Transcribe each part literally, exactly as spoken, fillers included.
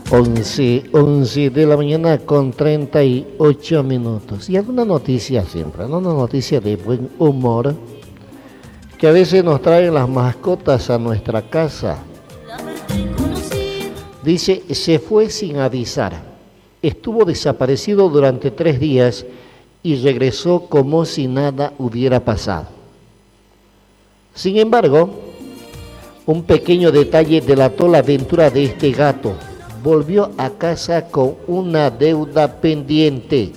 once, once de la mañana con treinta y ocho minutos. Y alguna noticia siempre, ¿no? Una noticia de buen humor que a veces nos traen las mascotas a nuestra casa. Dice, se fue sin avisar. Estuvo desaparecido durante tres días y regresó como si nada hubiera pasado. Sin embargo, un pequeño detalle delató la aventura de este gato. Volvió a casa con una deuda pendiente.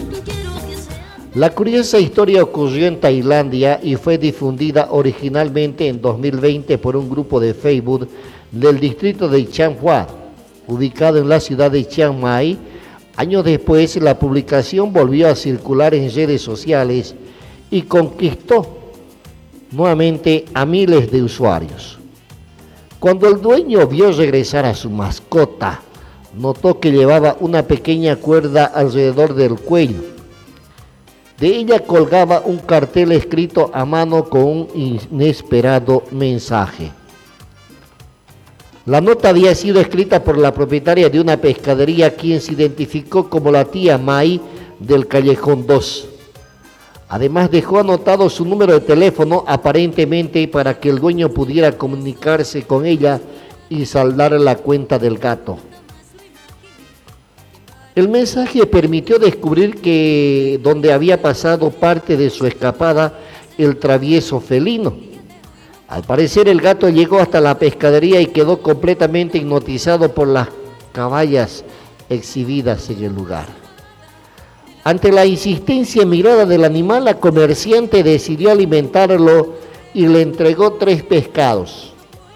La curiosa historia ocurrió en Tailandia y fue difundida originalmente en dos mil veinte por un grupo de Facebook del distrito de Chiang Mai, ubicado en la ciudad de Chiang Mai. Años después, la publicación volvió a circular en redes sociales y conquistó nuevamente a miles de usuarios. Cuando el dueño vio regresar a su mascota, notó que llevaba una pequeña cuerda alrededor del cuello. De ella colgaba un cartel escrito a mano con un inesperado mensaje. La nota había sido escrita por la propietaria de una pescadería, quien se identificó como la tía Mai del Callejón dos. Además, dejó anotado su número de teléfono, aparentemente para que el dueño pudiera comunicarse con ella y saldar la cuenta del gato. El mensaje permitió descubrir que donde había pasado parte de su escapada el travieso felino. Al parecer, el gato llegó hasta la pescadería y quedó completamente hipnotizado por las caballas exhibidas en el lugar. Ante la insistencia mirada del animal, la comerciante decidió alimentarlo y le entregó tres pescados.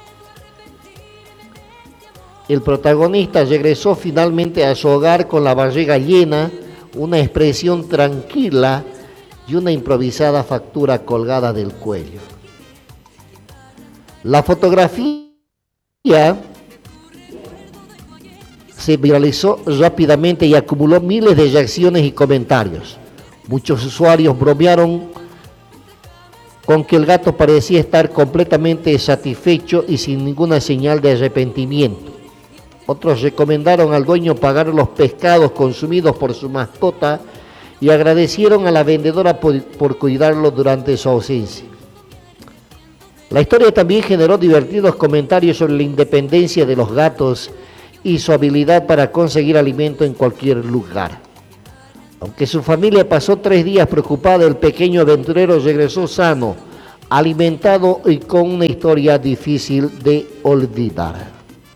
El protagonista regresó finalmente a su hogar con la barriga llena, una expresión tranquila y una improvisada factura colgada del cuello. La fotografía se viralizó rápidamente y acumuló miles de reacciones y comentarios. Muchos usuarios bromearon con que el gato parecía estar completamente satisfecho y sin ninguna señal de arrepentimiento. Otros recomendaron al dueño pagar los pescados consumidos por su mascota y agradecieron a la vendedora por, por cuidarlo durante su ausencia. La historia también generó divertidos comentarios sobre la independencia de los gatos y su habilidad para conseguir alimento en cualquier lugar. Aunque su familia pasó tres días preocupada, el pequeño aventurero regresó sano, alimentado y con una historia difícil de olvidar.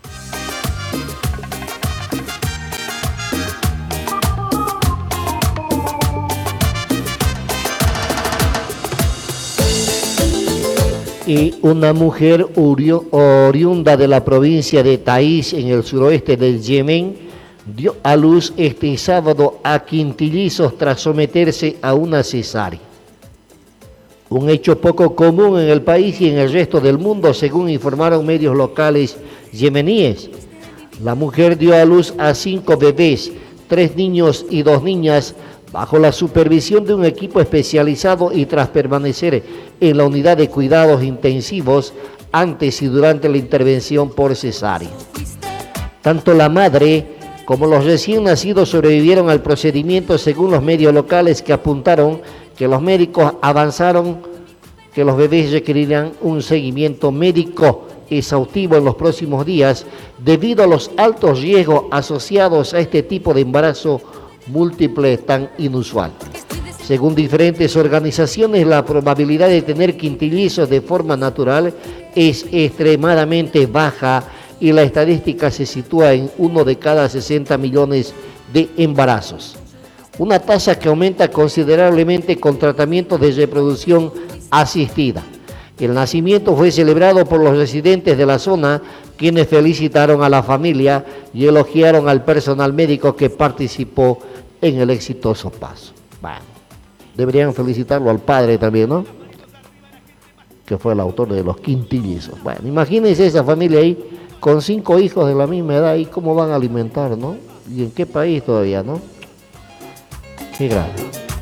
Y una mujer oriunda de la provincia de Taiz, en el suroeste del Yemen, dio a luz este sábado a quintillizos tras someterse a una cesárea. Un hecho poco común en el país y en el resto del mundo, según informaron medios locales yemeníes. La mujer dio a luz a cinco bebés, tres niños y dos niñas, bajo la supervisión de un equipo especializado y tras permanecer en la unidad de cuidados intensivos antes y durante la intervención por cesárea. Tanto la madre como los recién nacidos sobrevivieron al procedimiento, según los medios locales, que apuntaron que los médicos avanzaron que los bebés requerirán un seguimiento médico exhaustivo en los próximos días debido a los altos riesgos asociados a este tipo de embarazo múltiple tan inusual. Según diferentes organizaciones, la probabilidad de tener quintillizos de forma natural es extremadamente baja y la estadística se sitúa en uno de cada sesenta millones de embarazos. Una tasa que aumenta considerablemente con tratamientos de reproducción asistida. El nacimiento fue celebrado por los residentes de la zona, quienes felicitaron a la familia y elogiaron al personal médico que participó en el exitoso paso. Bueno, deberían felicitarlo al padre también, ¿no? Que fue el autor de los quintillizos. Bueno, imagínense esa familia ahí con cinco hijos de la misma edad y cómo van a alimentar, ¿no? Y en qué país todavía, ¿no? Qué grave.